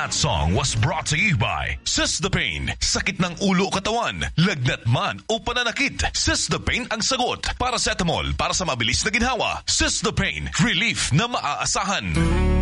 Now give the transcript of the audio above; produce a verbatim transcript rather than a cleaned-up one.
That song was brought to you by Sistapain. Sakit ng ulo o katawan, lagnat man o pananakit, Sistapain ang sagot. Paracetamol para sa mabilis na ginhawa. Sistapain, relief na maaasahan.